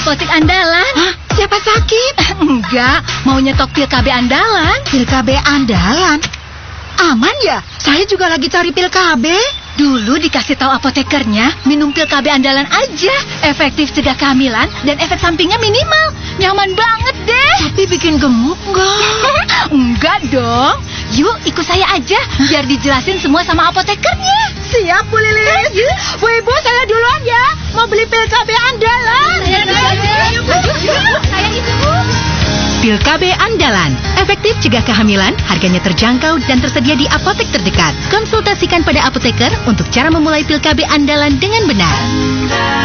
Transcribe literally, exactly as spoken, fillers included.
apotek andalan. Hah? Siapa sakit? Enggak, mau nyetok pil K B andalan. Pil K B andalan? Aman ya? Saya juga lagi cari pil K B. Dulu dikasih tahu apotekernya, minum pil K B andalan aja. Efektif cegah kehamilan dan efek sampingnya minimal. Nyaman banget deh. Tapi bikin gemuk nggak? Enggak dong. Yuk ikut saya aja, biar dijelasin semua sama apotekernya. Siap, Bu Lilis. Bu Ibu, saya duluan ya. Mau beli pil K B andalan. Saya dulu aja. Saya itu, Bu. Pil K B andalan, efektif cegah kehamilan, harganya terjangkau dan tersedia di apotek terdekat. Konsultasikan pada apoteker untuk cara memulai pil K B andalan dengan benar.